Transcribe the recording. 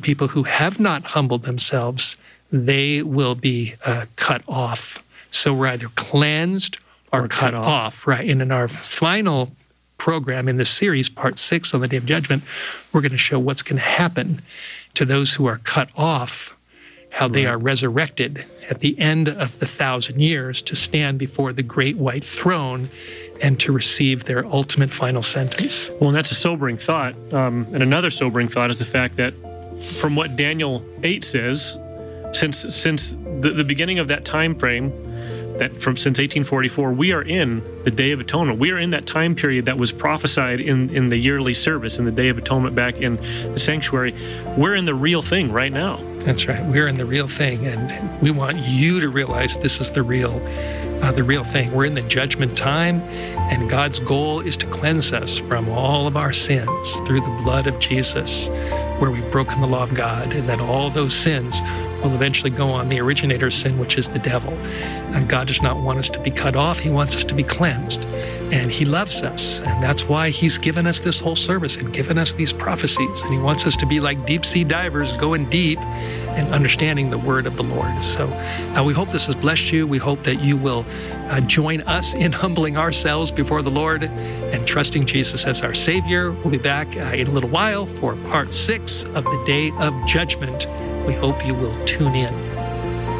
people who have not humbled themselves, they will be cut off. So we're either cleansed or cut off, right? And in our final program in this series, part 6 on the Day of Judgment, we're going to show what's going to happen to those who are cut off, how they are resurrected at the end of the 1,000 years to stand before the great white throne and to receive their ultimate final sentence. Well, and that's a sobering thought. And another sobering thought is the fact that from what Daniel 8 says, since the beginning of that time frame, since 1844, we are in the Day of Atonement. We are in that time period that was prophesied in the yearly service, in the Day of Atonement back in the sanctuary. We're in the real thing right now. That's right. We're in the real thing, and we want you to realize this is the real thing. We're in the judgment time, and God's goal is to cleanse us from all of our sins through the blood of Jesus, where we've broken the law of God, and that all those sins will eventually go on the originator's sin, which is the devil. And God does not want us to be cut off. He wants us to be cleansed. And he loves us. And that's why he's given us this whole service and given us these prophecies. And he wants us to be like deep sea divers, going deep and understanding the word of the Lord. So we hope this has blessed you. We hope that you will join us in humbling ourselves before the Lord and trusting Jesus as our Savior. We'll be back in a little while for part 6 of the Day of Judgment. We hope you will tune in.